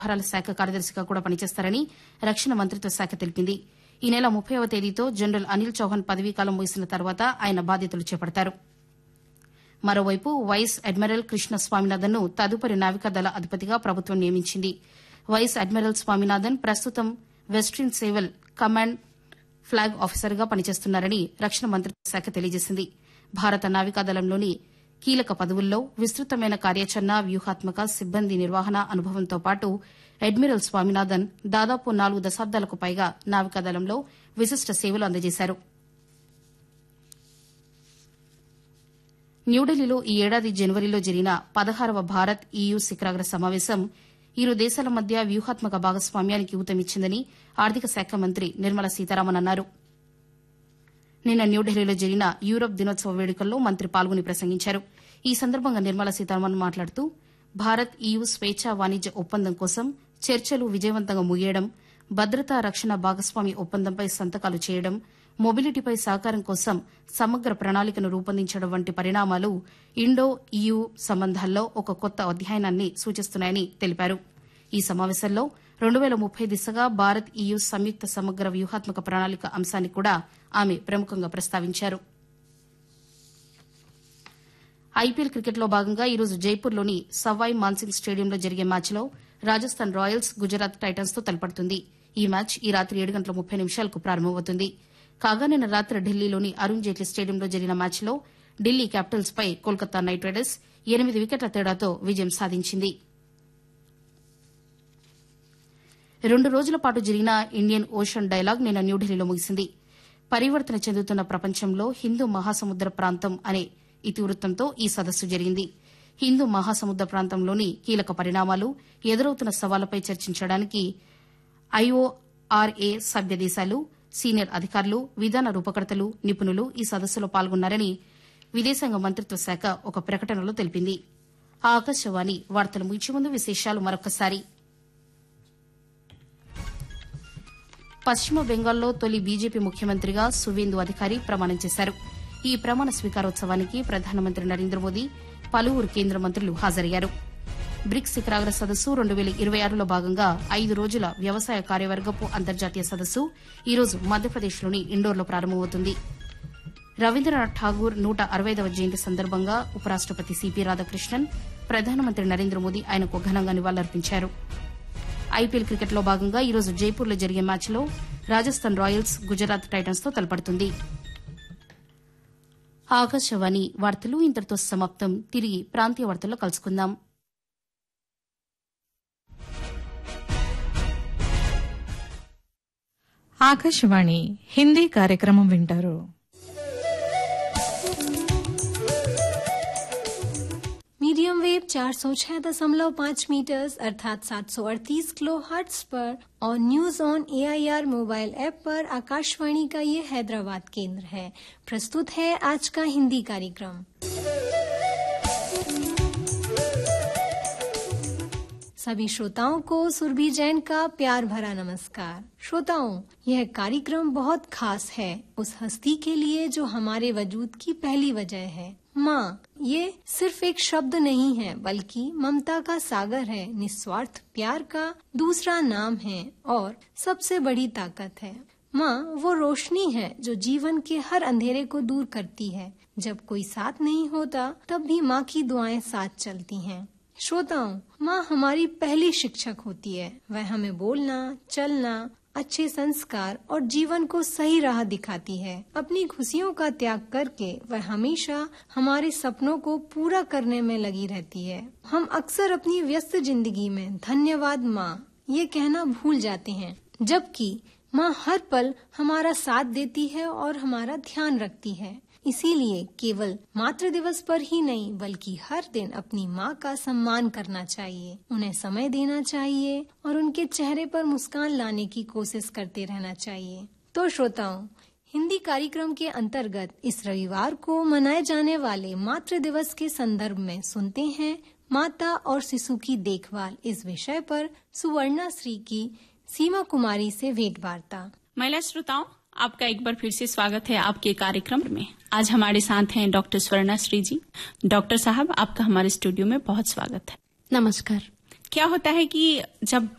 వ్యవహారాల శాఖ కార్యదర్శిగా కూడా పనిచేస్తారని రక్షణ మంత్రిత్వ శాఖ తెలిపింది. ఈ నెల 30వ తేదీతో జనరల్ అనిల్ చౌహాన్ పదవీకాలం ముగిసిన తర్వాత ఆయన బాధ్యతలు చేపడతారు. మరోవైపు వైస్ అడ్మిరల్ కృష్ణ స్వామినాథన్ ను తదుపరి నావికాదళ అధిపతిగా ప్రభుత్వం నియమించింది. వైస్ అడ్మిరల్ స్వామినాథన్ ప్రస్తుతం వెస్ట్రిన్ సేవల్ కమాండ్ ఫ్లాగ్ ఆఫీసర్గా పనిచేస్తున్నారని రక్షణ మంత్రిత్వ శాఖ తెలియజేసింది. భారత నావికాదళంలోని కీలక పదవుల్లో విస్తృతమైన కార్యాచరణ, వ్యూహాత్మక, సిబ్బంది నిర్వహణ అనుభవంతో పాటు అడ్మిరల్ స్వామినాథన్ దాదాపు 4 దశాబ్దాలకు పైగా నావికాదళంలో విశిష్ట సేవలు అందజేశారు. న్యూఢిల్లీలో ఈ ఏడాది జనవరిలో జరిగిన 16వ భారత్ EU శిఖరాగ్ర సమావేశం ఇరు దేశాల మధ్య వ్యూహాత్మక భాగస్వామ్యానికి ఊతమిచ్చిందని ఆర్థిక శాఖ మంత్రి నిర్మలా సీతారామన్ అన్నారు. నిన్న న్యూఢిల్లీలో జరిగిన యూరప్ దినోత్సవ వేడుకల్లో మంత్రి పాల్గొని ప్రసంగించారు. ఈ సందర్భంగా నిర్మలా సీతారామన్ మాట్లాడుతూ భారత్ EU స్వేచ్ఛా వాణిజ్య ఒప్పందం కోసం చర్చలు విజయవంతంగా ముగియడం, భద్రతా రక్షణ భాగస్వామ్య ఒప్పందంపై సంతకాలు చేయడం, మొబిలిటీపై సహకారం కోసం సమగ్ర ప్రణాళికను రూపొందించడం వంటి పరిణామాలు ఇండో EU సంబంధాల్లో ఒక కొత్త అధ్యాయాన్ని సూచిస్తున్నాయని తెలిపారు. ఈ సమావేశంలో 2030 దిశగా భారత్ EU సంయుక్త సమగ్ర వ్యూహాత్మక ప్రణాళిక అంశాన్ని కూడా ఆమె ప్రముఖంగా ప్రస్తావించారు. ఐపీఎల్ క్రికెట్లో భాగంగా ఈరోజు జైపూర్లోని సవాయ్ మాన్సింగ్ స్టేడియంలో జరిగే మ్యాచ్లో రాజస్థాన్ రాయల్స్ గుజరాత్ టైటన్స్ తో తలపడుతుంది. ఈ మ్యాచ్ ఈ రాత్రి 7:30 ప్రారంభమవుతుంది. కాగా నిన్న రాత్రి ఢిల్లీలోని అరుణ్ జైట్లీ స్టేడియంలో జరిగిన మ్యాచ్లో ఢిల్లీ క్యాపిటల్స్ పై కోల్కతా నైట్ రైడర్స్ 8 వికెట్ల తేడాతో విజయం సాధించింది. 2 రోజుల పాటు జరిగిన ఇండియన్ ఓషన్ డైలాగ్ నిన్న న్యూఢిల్లీలో ముగిసింది. పరివర్తన చెందుతున్న ప్రపంచంలో హిందూ మహాసముద్ర ప్రాంతం అనే ఇతివృత్తంతో ఈ సదస్సు జరిగింది. హిందూ మహాసముద్ర ప్రాంతంలోని కీలక పరిణామాలు, ఎదురవుతున్న సవాళ్లపై చర్చించడానికి IORA సభ్య దేశాలు, సీనియర్ అధికారులు, విధాన రూపకర్తలు, నిపుణులు ఈ సదస్సులో పాల్గొన్నారని విదేశాంగ మంత్రిత్వ శాఖ ఒక ప్రకటనలో తెలిపింది. ఆకాశవాణి వార్తలు ముగించే ముందు విశేషాలు మరొకసారి. పశ్చిమ బెంగాల్లో తొలి బీజేపీ ముఖ్యమంత్రిగా సువేందు అధికారి ప్రమాణం చేశారు. ఈ ప్రమాణ స్వీకారోత్సవానికి ప్రధానమంత్రి నరేంద్ర మోదీ, పలువురు కేంద్ర మంత్రులు హాజరయ్యారు. బ్రిక్స్ శిఖరాగ్ర సదస్సు 2026లో భాగంగా 5 రోజుల వ్యవసాయ కార్యవర్గపు అంతర్జాతీయ సదస్సు ఈరోజు మధ్యప్రదేశ్లోని ఇండోర్లో ప్రారంభమవుతుంది. రవీంద్రనాథ్ ఠాగూర్ 165వ జయంతి సందర్భంగా ఉపరాష్టపతి సిపి రాధాకృష్ణన్, ప్రధానమంత్రి నరేంద్ర మోదీ ఆయనకు ఘనంగా నివాళులర్పించారు. ఐపీఎల్ క్రికెట్లో భాగంగా ఈరోజు జైపూర్లో జరిగే మ్యాచ్లో రాజస్థాన్ రాయల్స్ గుజరాత్ టైటన్స్ తో తలపడుతుంది. ఆకాశవాణి వార్తలు ఇంతటితో సమాప్తం. తిరిగి ప్రాంతీయ వార్తల్లో కలుసుకుందాం. ఆకాశవాణి హిందీ కార్యక్రమం వింటారు. मीडियम वेव 406.5 मीटर्स अर्थात 738 किलो हर्ट्ज पर और news on AIR mobile app पर आकाशवाणी का ये हैदराबाद केंद्र है. प्रस्तुत है आज का हिंदी कार्यक्रम. सभी श्रोताओं को सुरभि जैन का प्यार भरा नमस्कार. श्रोताओं, यह कार्यक्रम बहुत खास है उस हस्ती के लिए जो हमारे वजूद की पहली वजह है. माँ ये सिर्फ एक शब्द नहीं है बल्कि ममता का सागर है, निस्वार्थ प्यार का दूसरा नाम है और सबसे बड़ी ताकत है. माँ वो रोशनी है जो जीवन के हर अंधेरे को दूर करती है. जब कोई साथ नहीं होता तब भी माँ की दुआएं साथ चलती हैं. श्रोताओं, माँ हमारी पहली शिक्षक होती है. वह हमें बोलना, चलना, अच्छे संस्कार और जीवन को सही राह दिखाती है. अपनी खुशियों का त्याग करके वह हमेशा हमारे सपनों को पूरा करने में लगी रहती है. हम अक्सर अपनी व्यस्त जिंदगी में धन्यवाद माँ ये कहना भूल जाते हैं, जबकि माँ हर पल हमारा साथ देती है और हमारा ध्यान रखती है. इसीलिए केवल मातृ दिवस पर ही नहीं बल्कि हर दिन अपनी माँ का सम्मान करना चाहिए, उन्हें समय देना चाहिए और उनके चेहरे पर मुस्कान लाने की कोशिश करते रहना चाहिए. तो श्रोताओं, हिंदी कार्यक्रम के अंतर्गत इस रविवार को मनाए जाने वाले मातृ दिवस के संदर्भ में सुनते हैं माता और शिशु की देखभाल इस विषय पर सुवर्णा श्री की सीमा कुमारी से भेंट वार्ता. महिला श्रोताओं, आपका एक बार फिर से स्वागत है आपके कार्यक्रम में. आज हमारे साथ हैं डॉक्टर स्वर्णा श्री जी. डॉक्टर साहब, आपका हमारे स्टूडियो में बहुत स्वागत है. नमस्कार. क्या होता है कि जब